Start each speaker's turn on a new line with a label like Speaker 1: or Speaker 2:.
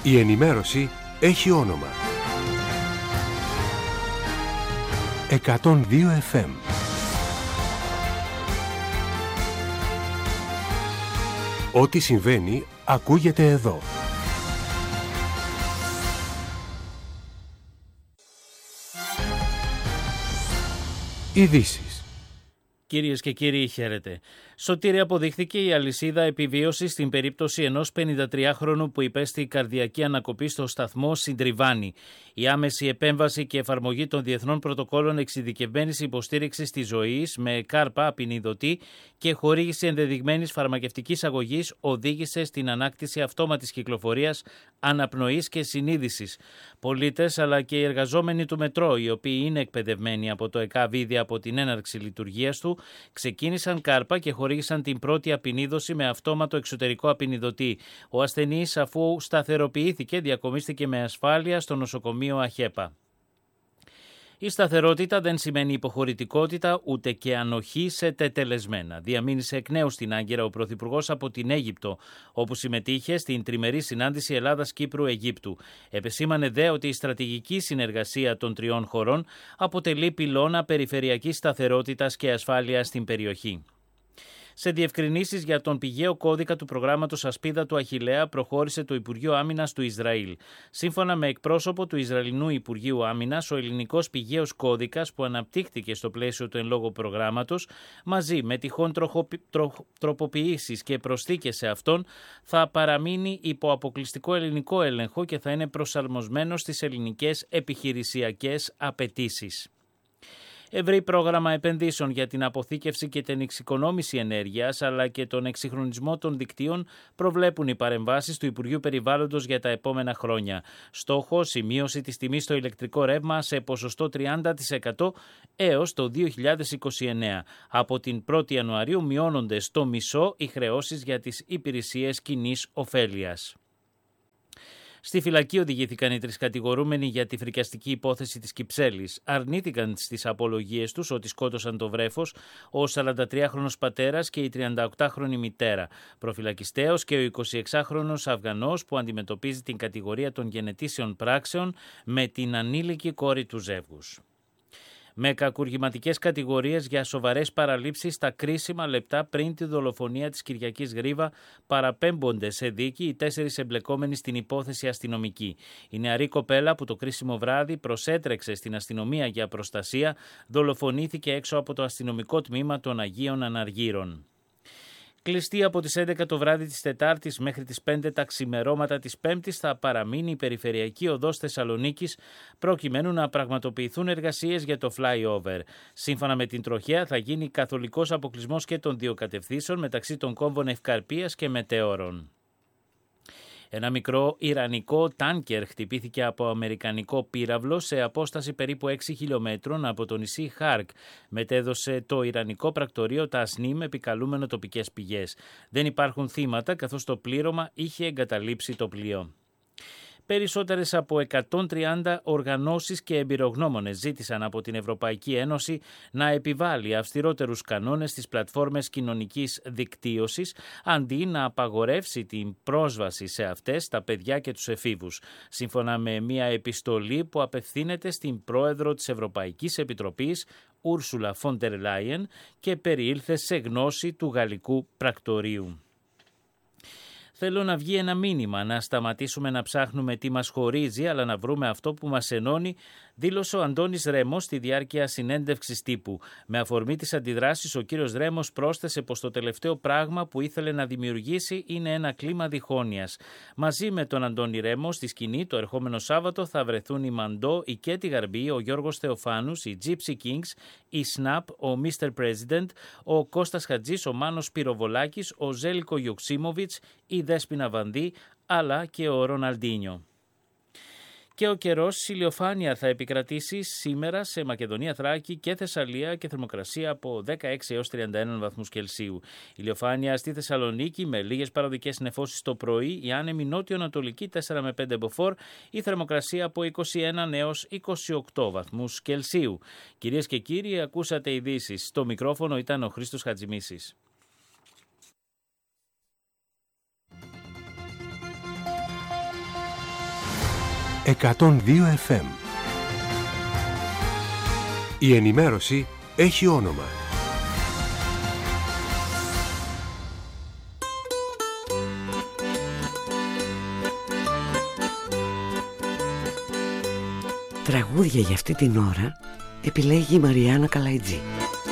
Speaker 1: Η ενημέρωση έχει όνομα. 102 FM. Ό,τι συμβαίνει ακούγεται εδώ. Ειδήσεις.
Speaker 2: Κυρίες και κύριοι, χαίρετε. Σωτήρη, αποδείχθηκε η αλυσίδα επιβίωσης στην περίπτωση ενός 53χρονου που υπέστη καρδιακή ανακοπή στο σταθμό Συντριβάνη. Η άμεση επέμβαση και εφαρμογή των διεθνών πρωτοκόλων εξειδικευμένης υποστήριξης της ζωής με κάρπα απεινιδωτή και χορήγηση ενδεδειγμένης φαρμακευτικής αγωγής οδήγησε στην ανάκτηση αυτόματης κυκλοφορίας, αναπνοής και συνείδησης. Πολίτες αλλά και οι εργαζόμενοι του μετρό, οι οποίοι είναι εκπαιδευμένοι από το ΕΚΑΒ ήδη από την έναρξη λειτουργίας του, ξεκίνησαν κάρπα και χορήγησαν την πρώτη απεινίδωση με αυτόματο εξωτερικό απεινιδωτή. Ο ασθενής, αφού σταθεροποιήθηκε, διακομίστηκε με ασφάλεια στο νοσοκομείο ΑΧΕΠΑ. Η σταθερότητα δεν σημαίνει υποχωρητικότητα ούτε και ανοχή σε τετελεσμένα. Διαμήνυσε εκ νέου στην Άγκυρα ο Πρωθυπουργός από την Αίγυπτο, όπου συμμετείχε στην τριμερή συνάντηση Ελλάδας-Κύπρου-Αιγύπτου. Επεσήμανε δε ότι η στρατηγική συνεργασία των τριών χωρών αποτελεί πυλώνα περιφερειακής σταθερότητας και ασφάλειας στην περιοχή. Σε διευκρινήσεις για τον πηγαίο κώδικα του προγράμματος Ασπίδα του Αχιλλέα προχώρησε το Υπουργείο Άμυνας του Ισραήλ. Σύμφωνα με εκπρόσωπο του Ισραηλινού Υπουργείου Άμυνας, ο ελληνικός πηγαίος κώδικας που αναπτύχθηκε στο πλαίσιο του εν λόγω προγράμματος, μαζί με τυχόν τροποποιήσεις και προσθήκες σε αυτόν, θα παραμείνει υπό αποκλειστικό ελληνικό έλεγχο και θα είναι προσαρμοσμένο στις ελληνικές επιχειρησιακές απαιτήσεις. Ευρύ πρόγραμμα επενδύσεων για την αποθήκευση και την εξοικονόμηση ενέργειας αλλά και τον εξυγχρονισμό των δικτύων προβλέπουν οι παρεμβάσεις του Υπουργείου Περιβάλλοντος για τα επόμενα χρόνια. Στόχος η μείωση της τιμής στο ηλεκτρικό ρεύμα σε ποσοστό 30% έως το 2029. Από την 1η Ιανουαρίου μειώνονται στο μισό οι χρεώσεις για τις υπηρεσίες κοινής ωφέλειας. Στη φυλακή οδηγήθηκαν οι τρεις κατηγορούμενοι για τη φρικιαστική υπόθεση της Κυψέλης. Αρνήθηκαν στις απολογίες τους ότι σκότωσαν το βρέφος, ο 43χρονος πατέρας και η 38χρονη μητέρα. Προφυλακιστέος και ο 26χρονος Αφγανός που αντιμετωπίζει την κατηγορία των γενετήσεων πράξεων με την ανήλικη κόρη του ζεύγους. Με κακουργηματικές κατηγορίες για σοβαρές παραλήψεις στα κρίσιμα λεπτά πριν τη δολοφονία της Κυριακής Γρίβα παραπέμπονται σε δίκη οι 4 εμπλεκόμενοι στην υπόθεση αστυνομικοί. Η νεαρή κοπέλα που το κρίσιμο βράδυ προσέτρεξε στην αστυνομία για προστασία δολοφονήθηκε έξω από το αστυνομικό τμήμα των Αγίων Αναργύρων. Κλειστή από τις 11 το βράδυ της Τετάρτης μέχρι τις 5 τα ξημερώματα της Πέμπτης θα παραμείνει η περιφερειακή οδός Θεσσαλονίκης προκειμένου να πραγματοποιηθούν εργασίες για το flyover. Σύμφωνα με την τροχέα θα γίνει καθολικός αποκλεισμός και των δύο κατευθύνσεων μεταξύ των κόμβων Ευκαρπίας και Μετέωρων. Ένα μικρό ιρανικό τάνκερ χτυπήθηκε από αμερικανικό πύραυλο σε απόσταση περίπου 6 χιλιόμετρων από το νησί Χάρκ, μετέδωσε το ιρανικό πρακτορείο Τασνίμ επικαλούμενο τοπικές πηγές. Δεν υπάρχουν θύματα καθώς το πλήρωμα είχε εγκαταλείψει το πλοίο. Περισσότερες από 130 οργανώσεις και εμπειρογνώμονες ζήτησαν από την Ευρωπαϊκή Ένωση να επιβάλλει αυστηρότερους κανόνες στις πλατφόρμες κοινωνικής δικτύωσης, αντί να απαγορεύσει την πρόσβαση σε αυτές τα παιδιά και τους εφήβους. Σύμφωνα με μια επιστολή που απευθύνεται στην πρόεδρο της Ευρωπαϊκής Επιτροπής, Ούρσουλα Φόντερ Λάιεν, και περιήλθε σε γνώση του γαλλικού πρακτορείου. Θέλω να βγει ένα μήνυμα, να σταματήσουμε να ψάχνουμε τι μας χωρίζει, αλλά να βρούμε αυτό που μας ενώνει, δήλωσε ο Αντώνης Ρέμος στη διάρκεια συνέντευξης τύπου. Με αφορμή τις αντιδράσεις, ο κύριος Ρέμος πρόσθεσε πως το τελευταίο πράγμα που ήθελε να δημιουργήσει είναι ένα κλίμα διχόνοιας. Μαζί με τον Αντώνη Ρέμο στη σκηνή το ερχόμενο Σάββατο θα βρεθούν η Μαντό, η Κέτη Γαρμπή, ο Γιώργος Θεοφάνους, οι Gypsy Kings, η Snap, ο Mr. President, ο Κώστας Χατζής, ο Μάνος Πυροβολάκης, ο Ζέλικο Γιοξίμοβιτς, η Δέσποινα Βανδύ, αλλά και ο Ροναλντίνιο. Και ο καιρός, ηλιοφάνεια θα επικρατήσει σήμερα σε Μακεδονία, Θράκη και Θεσσαλία και θερμοκρασία από 16 έως 31 βαθμούς Κελσίου. Ηλιοφάνεια στη Θεσσαλονίκη με λίγες παροδικές νεφώσεις το πρωί, η άνεμη νότιο-ανατολική 4 με 5 μποφόρ, η θερμοκρασία από 21 έως 28 βαθμούς Κελσίου. Κυρίες και κύριοι, ακούσατε ειδήσεις. Στο μικρόφωνο ήταν ο Χρήστος Χατζημίσης.
Speaker 1: 102 FM. Η ενημέρωση έχει όνομα.
Speaker 3: Τραγούδια για αυτή την ώρα επιλέγει η Μαριάννα Καλαϊτζή.